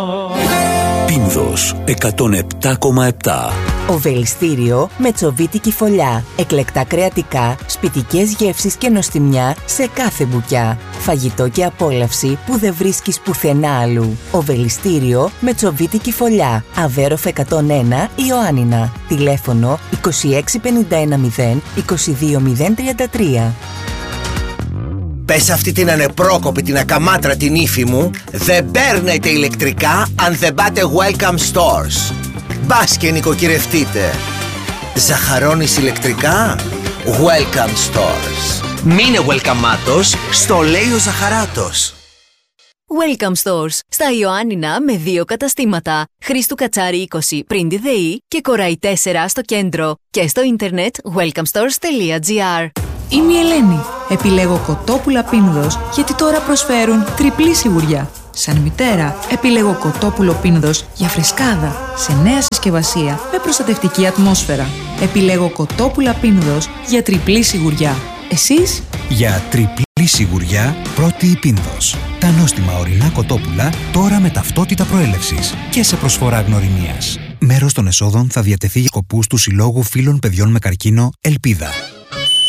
Πίνδος 107,7. Οβελιστήριο με τσοβίτικη φωλιά. Εκλεκτά κρεατικά, σπιτικές γεύσεις και νοστιμιά σε κάθε μπουκιά. Φαγητό και απόλαυση που δεν βρίσκεις πουθενά αλλού. Οβελιστήριο με τσοβίτικη φωλιά. Αβέροφ 101 Ιωάννινα. Τηλέφωνο 26510 22033. Πες αυτή την ανεπρόκοπη, την ακαμάτρα την ύφη μου, δεν παίρνετε ηλεκτρικά αν δεν πάτε Welcome Stores. Μπας και νοικοκυρευτείτε. Ζαχαρώνεις ηλεκτρικά? Welcome Stores. Μείνε welcomeάτος, στο λέει ο Ζαχαράτος. Welcome Stores. Στα Ιωάννινα με 2 καταστήματα. Χρήστου Κατσάρη 20 πριν τη ΔΕΗ και Κοράι 4 στο κέντρο. Και στο ίντερνετ welcomestores.gr. Είμαι η Ελένη. Επιλέγω κοτόπουλα Πίνδος γιατί τώρα προσφέρουν τριπλή σιγουριά. Σαν μητέρα, επιλέγω κοτόπουλο Πίνδος για φρεσκάδα, σε νέα συσκευασία, με προστατευτική ατμόσφαιρα. Επιλέγω κοτόπουλα Πίνδος για τριπλή σιγουριά. Εσείς? Για τριπλή σιγουριά, πρώτη η Πίνδος. Τα νόστιμα ορεινά κοτόπουλα τώρα με ταυτότητα προέλευσης και σε προσφορά γνωριμίας. Μέρος των εσόδων θα διατεθεί για σκοπούς του Συλλόγου Φίλων Παιδιών με Καρκίνο Ελπίδα.